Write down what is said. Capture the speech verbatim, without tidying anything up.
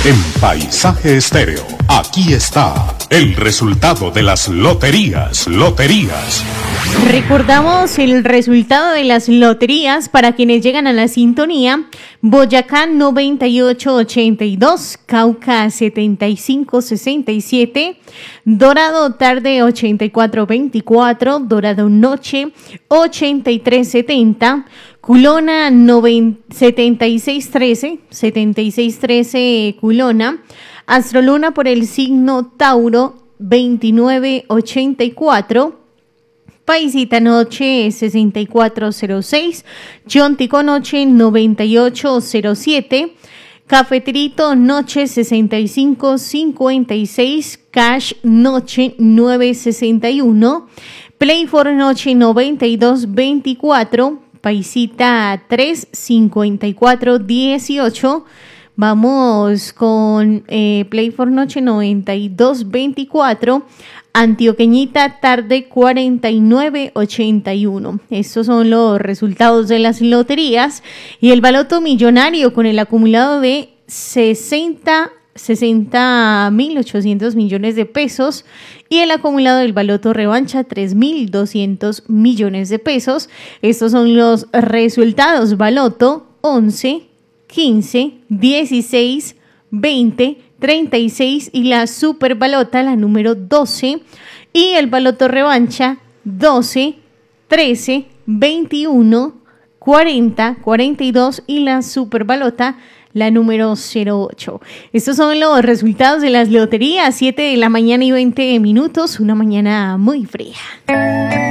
En Paisaje Estéreo, aquí está el resultado de las loterías, loterías. Recordamos el resultado de las loterías para quienes llegan a la sintonía. Boyacá noventa y ocho ochenta y dos, Cauca setenta y cinco sesenta y siete, Dorado tarde ochenta y cuatro veinticuatro, Dorado noche ochenta y tres setenta, Culona setenta y seis trece, setenta y seis trece Culona, Astroluna por el signo Tauro veintinueve ochenta y cuatro, Paisita Noche sesenta y cuatro cero seis, Yontico Noche noventa y ocho cero siete, Cafeterito Noche sesenta y cinco cincuenta y seis, Cash Noche nueve sesenta y uno, Play for Noche noventa y dos veinticuatro, Paisita tres cincuenta y cuatro dieciocho. Vamos con eh, Play for Noche noventa y dos veinticuatro, Antioqueñita tarde cuarenta y nueve ochenta y uno. Estos son los resultados de las loterías y el baloto millonario con el acumulado de sesenta mil ochocientos millones de pesos y el acumulado del baloto revancha tres mil doscientos millones de pesos. Estos son los resultados: baloto once, quince, dieciséis, veinte, treinta y seis y la superbalota, la número doce, y el baloto revancha doce, trece, veintiuno, cuarenta, cuarenta y dos y la superbalota, la número cero ocho. Estos son los resultados de las loterías, siete de la mañana y veinte minutos, una mañana muy fría.